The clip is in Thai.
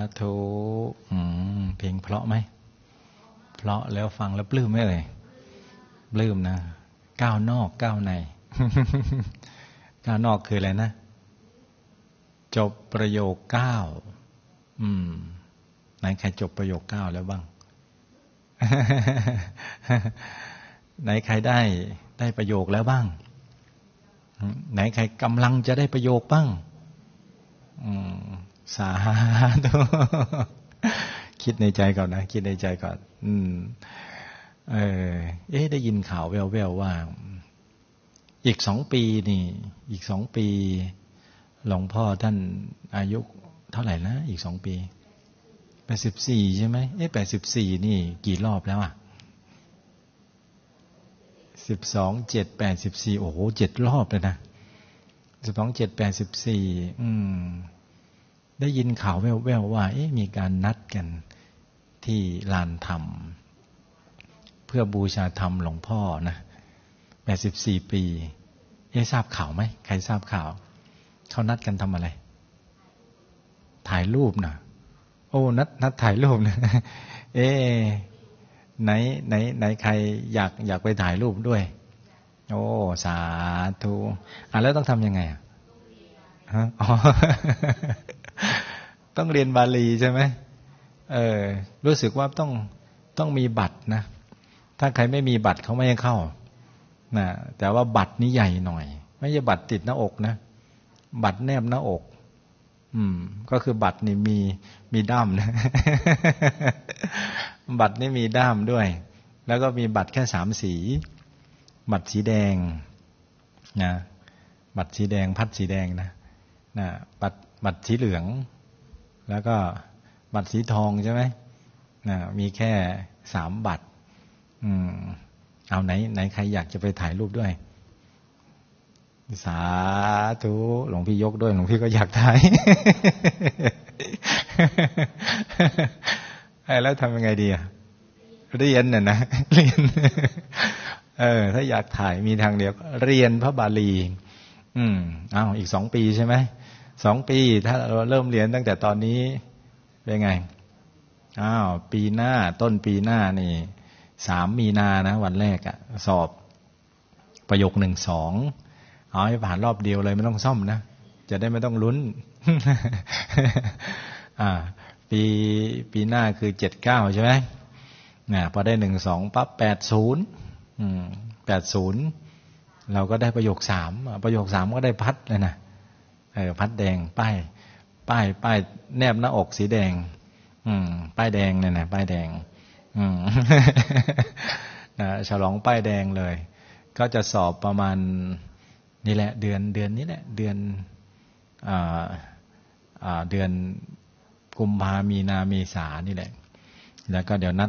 ธุเพลงเพราะไหมเพราะแล้วฟังแล้วปลื้มไหมเลยปลื้มนะก้าวนอกก้าวใน ก้าวนอกคืออะไรนะจบประโยค9ไหนใครจบประโยค9แล้วบ้าง ไหนใครได้ประโยคแล้วบ้างไหนใครกำลังจะได้ประโยคบ้างสาธุ คิดในใจก่อนนะคิดในใจก่อนได้ยินข่าวแว่วๆว่าอีก2 ปีนี่อีก2 ปีหลวงพ่อท่านอายุเท่าไหร่นะอีก2 ปี84ใช่ไหม84นี่กี่รอบแล้วอ่ะ12 7 84โอ้โห7 รอบเลยนะ12 7 84ได้ยินข่าวแว่วๆว่ามีการนัดกันที่ลานธรรมเพื่อบูชาธรรมหลวงพ่อนะ84 ปีทราบข่าวไหมใครทราบข่าวเขานัดกันทำอะไรถ่ายรูปนะโอ้นัดถ่ายรูปนะไหนใครอยากไปถ่ายรูปด้วยโอ้สาธุแล้วต้องทำยังไงต้องเรียนบาลีใช่ไหมรู้สึกว่าต้องมีบัตรนะถ้าใครไม่มีบัตรเขาไม่ให้เข้านะแต่ว่าบัตรนี้ใหญ่หน่อยไม่ใช่บัตรติดหน้าอกนะบัตรแนบหน้าอกก็คือบัตรนี่มีด้ามนะ บัตรนี่มีด้ามด้วยแล้วก็มีบัตรแค่3 สีบัตรสีแดงนะบัตรสีแดงพัดสีแดงนะบัตรสีเหลืองแล้วก็บัตรสีทองใช่ไหมมีแค่3 บัตรเอาไหนใครอยากจะไปถ่ายรูปด้วยสาธุหลวงพี่ยกด้วยหลวงพี่ก็อยากถ่าย แล้วทำยังไงดีเรียนน่ะนะเรียน ถ้าอยากถ่ายมีทางเดียวเรียนพระบาลีอีก2 ปีใช่ไหม2 ปีถ้าเราเริ่มเรียนตั้งแต่ตอนนี้เป็นไงปีหน้าต้นปีหน้านี่3 มีนานะวันแรกสอบประโยค1 2เอาให้ผ่านรอบเดียวเลยไม่ต้องซ่อมนะจะได้ไม่ต้องลุ้น ปีหน้าคือ79ใช่ไหมพอได้1 2ปั๊บ80เราก็ได้ประโยค3ประโยค3ก็ได้พัดเลยนะพัดแดงป้ายแนบหน้าอกสีแดงป้ายแดงเนี่ยนะป้ายแดงฉลองป้ายแดงเลยก็จะสอบประมาณนี่แหละเดือนนี้แหละเดือนกุมภามีนาเมษานี่แหละแล้วก็เดี๋ยวนัด